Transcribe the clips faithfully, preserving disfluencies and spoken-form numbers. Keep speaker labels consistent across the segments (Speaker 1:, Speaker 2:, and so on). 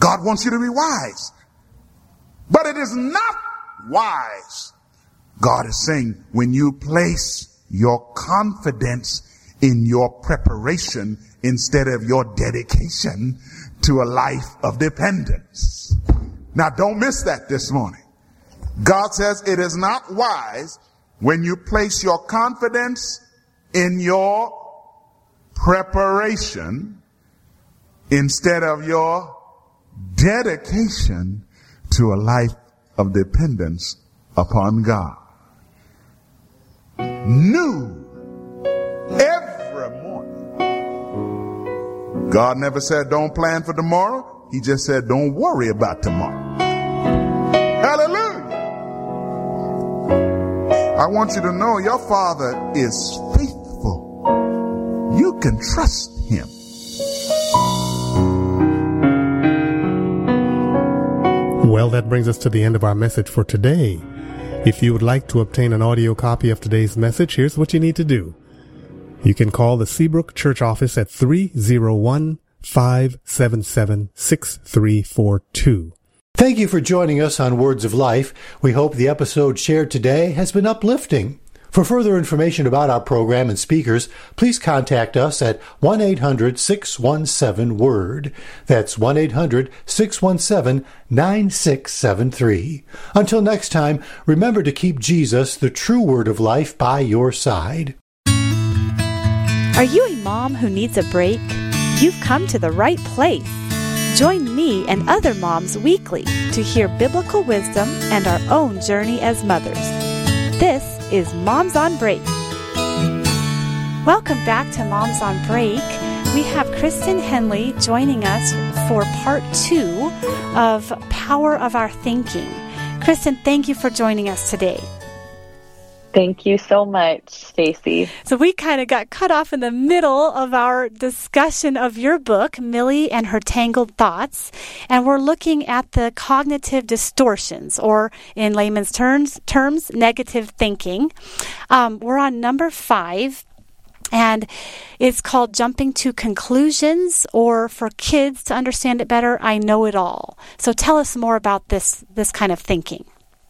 Speaker 1: God wants you to be wise. But it is not wise. God is saying when you place your confidence in your preparation instead of your dedication to a life of dependence. Now don't miss that this morning. God says it is not wise when you place your confidence in your preparation instead of your dedication to a life of dependence upon God. New every morning. God never said don't plan for tomorrow. He just said don't worry about tomorrow. Hallelujah. I want you to know your Father is faithful. You can trust him.
Speaker 2: Well, that brings us to the end of our message for today. If you would like to obtain an audio copy of today's message, here's what you need to do. You can call the Seabrook Church office at three oh one, five seven seven, six three four two.
Speaker 3: Thank you for joining us on Words of Life. We hope the episode shared today has been uplifting. For further information about our program and speakers, please contact us at one eight hundred, six one seven, W O R D. That's one eight hundred, six one seven, nine six seven three. Until next time, remember to keep Jesus, the true Word of Life, by your side.
Speaker 4: Are you a mom who needs a break? You've come to the right place. Join me and other moms weekly to hear biblical wisdom and our own journey as mothers. This is Moms on Break. Welcome back to Moms on Break. We have Kristen Henley joining us for part two of Power of Our Thinking. Kristen, thank you for joining us today.
Speaker 5: Thank you so much, Stacy.
Speaker 4: So we kind of got cut off in the middle of our discussion of your book, Millie and Her Tangled Thoughts, and we're looking at the cognitive distortions, or in layman's terms, terms negative thinking. Um, we're on number five, and it's called Jumping to Conclusions, or for kids to understand it better, I know it all. So tell us more about this, this kind of thinking.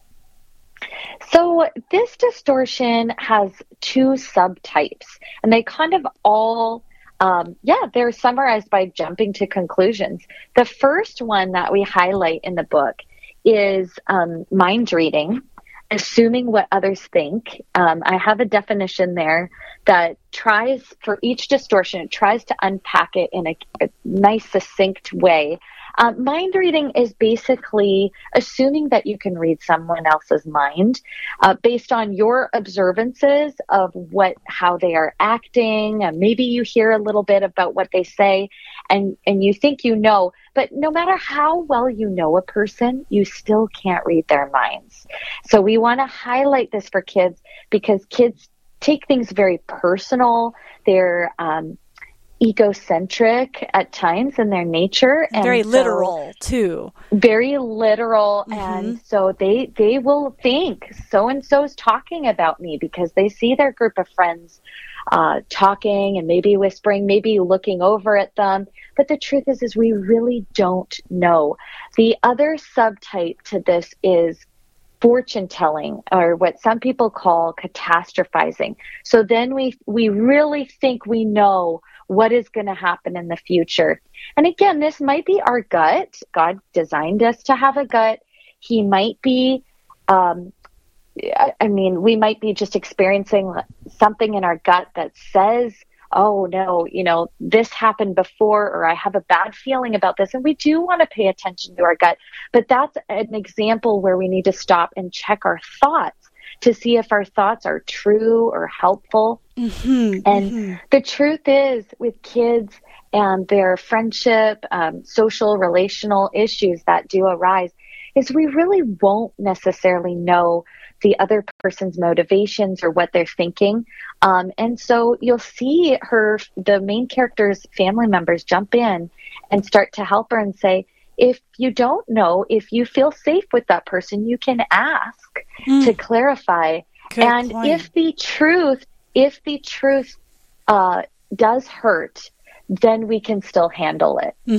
Speaker 5: So this distortion has two subtypes, and they kind of all, um, yeah, they're summarized by jumping to conclusions. The first one that we highlight in the book is um, mind reading, assuming what others think. Um, I have a definition there that tries, for each distortion, it tries to unpack it in a, a nice, succinct way. Uh, mind reading is basically assuming that you can read someone else's mind uh, based on your observances of what, how they are acting. Uh, maybe you hear a little bit about what they say, and, and you think you know. But no matter how well you know a person, you still can't read their minds. So we want to highlight this for kids because kids take things very personal. They're um, egocentric at times in their nature, and
Speaker 4: very
Speaker 5: so,
Speaker 4: literal too.
Speaker 5: Very literal, mm-hmm. And so they they will think so and so's talking about me because they see their group of friends uh, talking and maybe whispering, maybe looking over at them. But the truth is, is we really don't know. The other subtype to this is fortune telling, or what some people call catastrophizing. So then we we really think we know what is going to happen in the future. And again, this might be our gut. God designed us to have a gut. He might be, um, I mean, we might be just experiencing something in our gut that says, oh no, you know, this happened before, or I have a bad feeling about this. And we do want to pay attention to our gut, but that's an example where we need to stop and check our thoughts to see if our thoughts are true or helpful. Mm-hmm, and mm-hmm. The truth is, with kids and their friendship, um, social, relational issues that do arise, is we really won't necessarily know the other person's motivations or what they're thinking. Um, and so you'll see her, the main character's family members jump in and start to help her and say, if you don't know, if you feel safe with that person, you can ask mm. to clarify.
Speaker 4: Good
Speaker 5: and
Speaker 4: point.
Speaker 5: if the truth, if the truth uh, does hurt, then we can still handle it.
Speaker 4: Mm-hmm.